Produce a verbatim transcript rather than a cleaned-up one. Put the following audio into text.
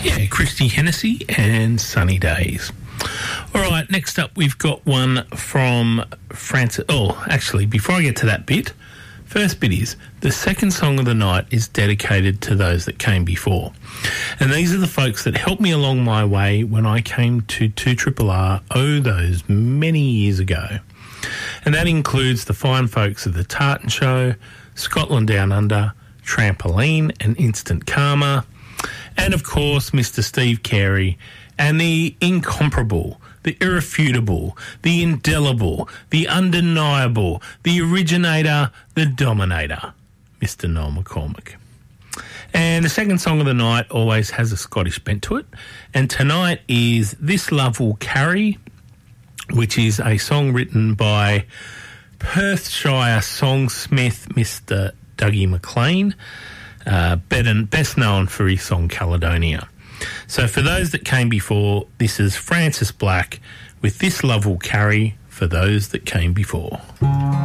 Yeah, Christy Hennessy and Sunny Days. All right, next up we've got one from Francis. Oh, actually, before I get to that bit, first bit is the second song of the night is dedicated to those that came before. And these are the folks that helped me along my way when I came to two R R R, oh, those many years ago. And that includes the fine folks of the Tartan Show, Scotland Down Under, Trampoline and Instant Karma, and of course Mister Steve Carey and the incomparable, the irrefutable, the indelible, the undeniable, the originator, the dominator, Mister Noel McCormack. And the second song of the night always has a Scottish bent to it, and tonight is This Love Will Carry, which is a song written by Perthshire songsmith Mister Dougie McLean, uh, best known for his song Caledonia. So for those that came before, this is Francis Black with This Love Will Carry for those that came before.